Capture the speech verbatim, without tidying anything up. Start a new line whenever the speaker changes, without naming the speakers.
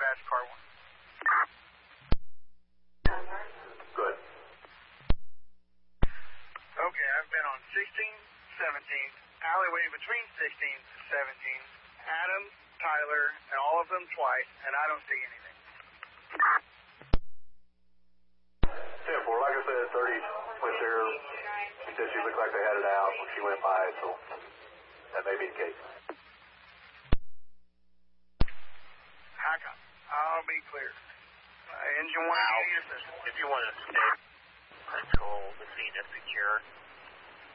dispatch car one.
Good.
Okay, I've been on sixteen, seventeen, alleyway between sixteen to seventeen, Adam, Tyler, and all of them twice, and I don't see anything.
ten four, like I said, thirty went there. She said she looked like they had it out when she went by, so that may be the case.
Haka, I'll be clear. Uh, engine one,
Wow.
immediate assistance.
If you want to stay, control the scene is secure.